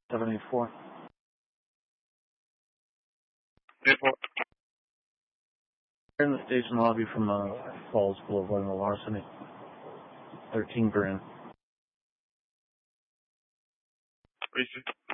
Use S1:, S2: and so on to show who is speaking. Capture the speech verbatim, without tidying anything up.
S1: seven eight four.
S2: Airport.
S1: In the station lobby from uh, Falls Boulevard in the Larceny. thirteen grand.
S2: Racing.